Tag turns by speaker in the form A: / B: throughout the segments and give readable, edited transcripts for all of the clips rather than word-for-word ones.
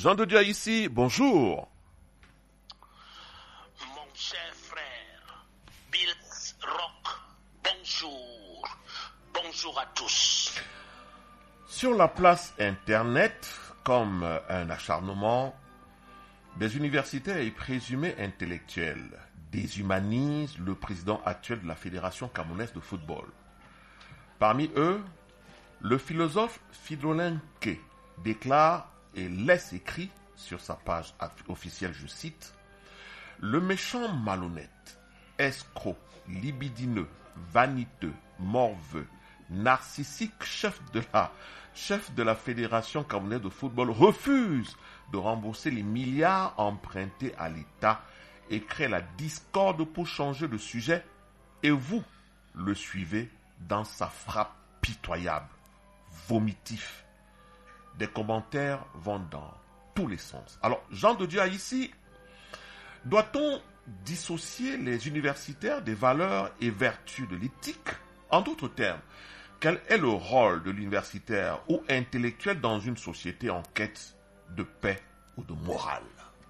A: Jean de Dieu ici, bonjour.
B: Mon cher frère, Bill Rock, bonjour. Bonjour à tous.
A: Sur la place Internet, comme un acharnement, des universitaires et présumés intellectuels déshumanisent le président actuel de la Fédération camerounaise de football. Parmi eux, le philosophe Fridolin K déclare et laisse écrit sur sa page officielle, je cite, « Le méchant malhonnête, escroc, libidineux, vaniteux, morveux, narcissique chef de la Fédération camerounaise de football refuse de rembourser les milliards empruntés à l'État et crée la discorde pour changer de sujet et vous le suivez dans sa frappe pitoyable, vomitif. » Des commentaires vont dans tous les sens. Alors, Jean de Dieu ici, doit-on dissocier les universitaires des valeurs et vertus de l'éthique? En d'autres termes, quel est le rôle de l'universitaire ou intellectuel dans une société en quête de paix ou de morale?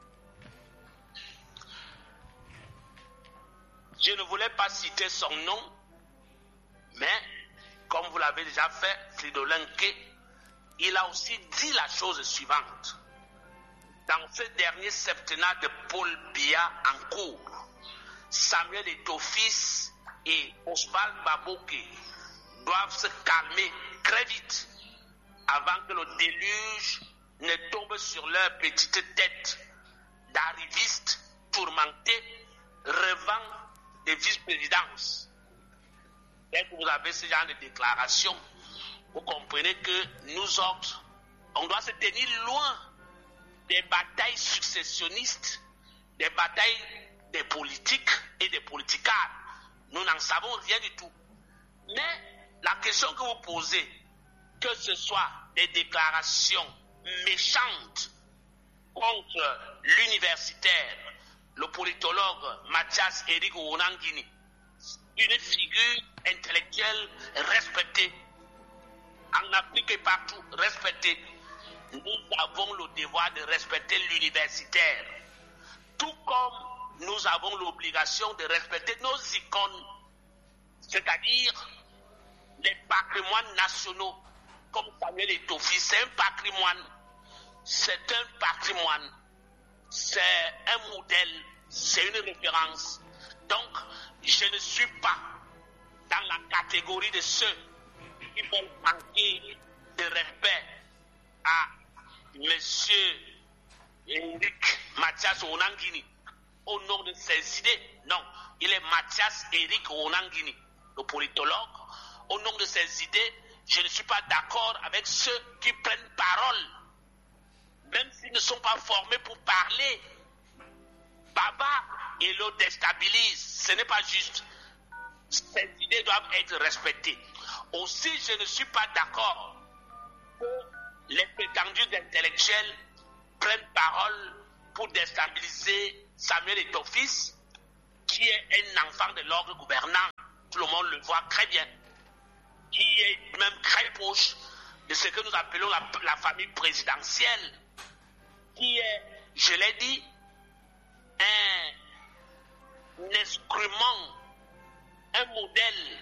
B: Je ne voulais pas citer son nom, mais comme vous l'avez déjà fait, Fridolin K, il a aussi dit la chose suivante. Dans ce dernier septennat de Paul Biya en cours, Samuel Eto'o-Fils et Oswald Baboké doivent se calmer très vite avant que le déluge ne tombe sur leur petite tête d'arrivistes tourmentés rêvant des vice-présidences. Dès que vous avez ce genre de déclaration, vous comprenez que nous autres, on doit se tenir loin des batailles successionnistes, des batailles des politiques et des politicards. Nous n'en savons rien du tout. Mais la question que vous posez, que ce soit des déclarations méchantes contre l'universitaire, le politologue Mathias Eric Onangini, une figure intellectuelle respectée, en Afrique et partout respectée, nous avons le devoir de respecter l'universitaire, tout comme nous avons l'obligation de respecter nos icônes, c'est-à-dire les patrimoines nationaux, comme Samuel Eto'o-Fils. C'est un patrimoine, c'est un modèle, c'est une référence. Donc, je ne suis pas dans la catégorie de ceux qui vont manquer de respect à monsieur Eric Mathias Onangini au nom de ses idées. Non, il est Mathias Eric Onangini, le politologue. Au nom de ses idées, je ne suis pas d'accord avec ceux qui prennent parole, même s'ils ne sont pas formés pour parler. Baba et le déstabilise. Ce n'est pas juste. Ces idées doivent être respectées. Aussi, je ne suis pas d'accord que les prétendus intellectuels prennent parole pour déstabiliser Samuel Eto'o-Fils, qui est un enfant de l'ordre gouvernant. Tout le monde le voit très bien. Qui est même très proche de ce que nous appelons la famille présidentielle. Qui est, je l'ai dit, un instrument, un modèle,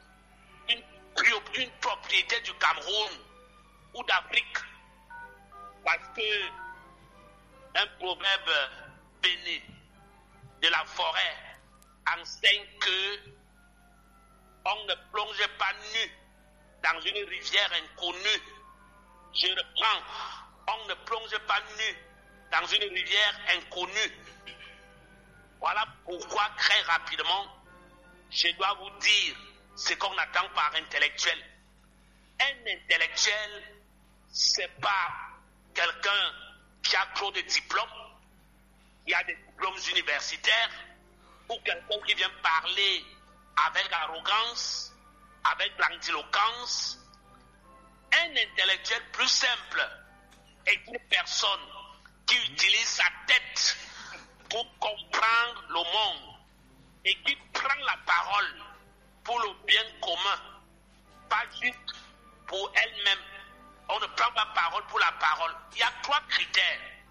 B: une propriété du Cameroun ou d'Afrique, parce que un proverbe béni de la forêt enseigne que on ne plonge pas nu dans une rivière inconnue. Je reprends, on ne plonge pas nu dans une rivière inconnue. Voilà pourquoi très rapidement je dois vous dire ce qu'on attend par intellectuel. Un intellectuel, c'est pas quelqu'un qui a trop de diplômes, qui a des diplômes universitaires, ou quelqu'un qui vient parler avec arrogance, avec grandiloquence. Un intellectuel plus simple est une personne qui utilise sa tête pour comprendre le monde et qui prend la parole pour le bien commun, pas juste pour elle-même. On ne prend pas parole pour la parole. Il y a 3 critères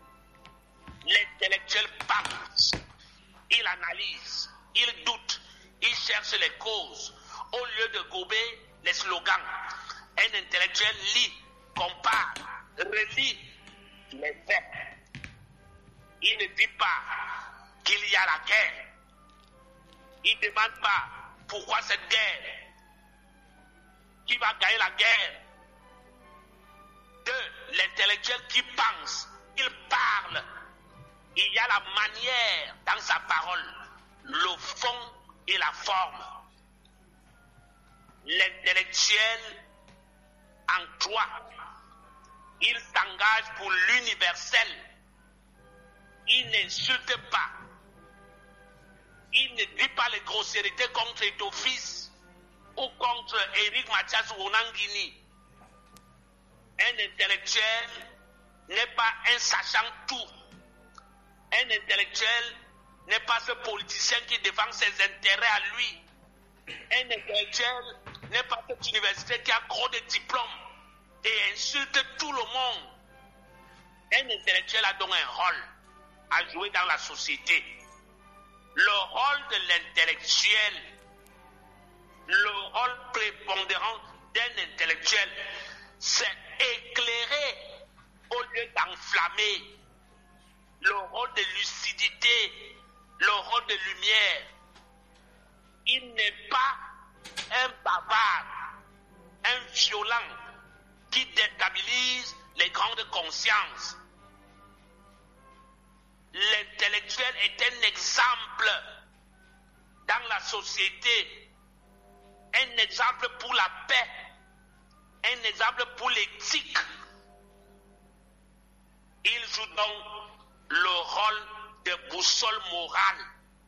B: L'intellectuel pense, il analyse, il doute, il cherche les causes. Au lieu de gober les slogans, un intellectuel lit, compare, relit les faits. Il ne dit pas qu'il y a la guerre. Il ne demande pas pourquoi cette guerre. Qui va gagner la guerre? Deux, l'intellectuel qui pense, il parle. Il y a la manière dans sa parole, le fond et la forme. L'intellectuel en toi, il s'engage pour l'universel. Il n'insulte pas. Il ne dit pas les grossièretés contre Etophis ou contre Éric Mathias ou Onangini. Un intellectuel n'est pas un sachant tout. Un intellectuel n'est pas ce politicien qui défend ses intérêts à lui. Un intellectuel n'est pas cette université qui a gros de diplômes et insulte tout le monde. Un intellectuel a donc un rôle à jouer dans la société. Le rôle de l'intellectuel, le rôle prépondérant d'un intellectuel, c'est éclairer au lieu d'enflammer. Le rôle de lucidité, le rôle de lumière. Il n'est pas un bavard, un violent qui déstabilise les grandes consciences. L'intellectuel est un exemple dans la société, un exemple pour la paix, un exemple pour l'éthique. Il joue donc le rôle de boussole morale.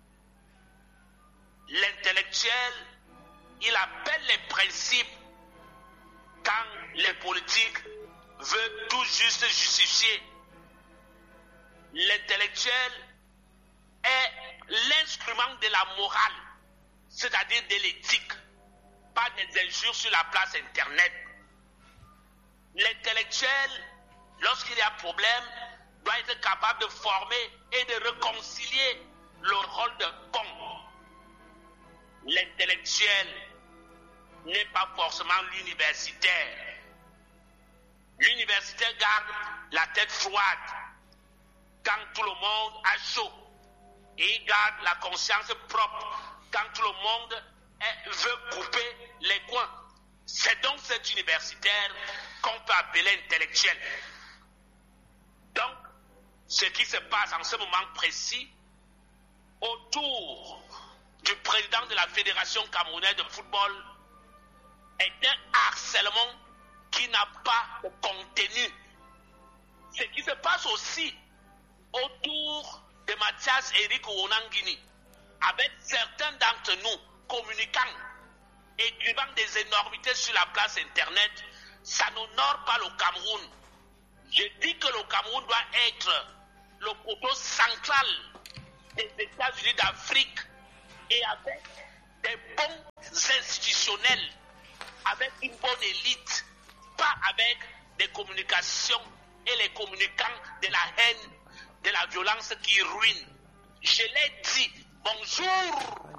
B: L'intellectuel, il appelle les principes quand les politiques veulent tout juste justifier. L'intellectuel est l'instrument de la morale, c'est-à-dire de l'éthique, pas des injures sur la place Internet. L'intellectuel, lorsqu'il y a problème, doit être capable de former et de réconcilier le rôle de pont. L'intellectuel n'est pas forcément l'universitaire. L'universitaire garde la tête froide quand tout le monde a chaud et il garde la conscience propre quand tout le monde veut couper les coins. C'est donc cet universitaire qu'on peut appeler intellectuel. Donc, ce qui se passe en ce moment précis autour du président de la Fédération camerounaise de football est un harcèlement qui n'a pas de contenu. Ce qui se passe aussi autour de Mathias Éric Onangini, avec certains d'entre nous communicants, écrivant des énormités sur la place Internet, ça n'honore pas le Cameroun. Je dis que le Cameroun doit être le poteau central des États-Unis d'Afrique et avec des bons institutionnels, avec une bonne élite, pas avec des communications et les communicants de la haine, de la violence qui ruinent. Je l'ai dit, bonjour